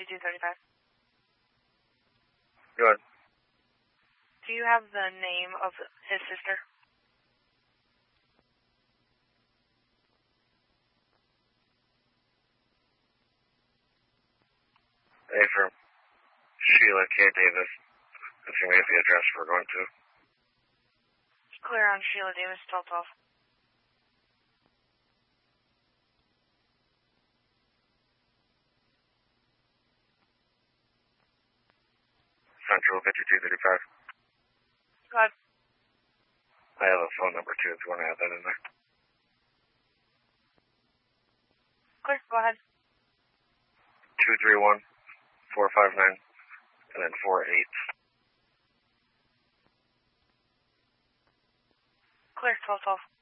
5235. Good. Do you have the name of his sister? A for Sheila K. Davis. If you may have the address we're going to. Clear on Sheila Davis, 1212. Central 5235. Go ahead. I have a phone number too if you want to add that in there. Clear, go ahead. 231-459 and then 48. Clear, 1212.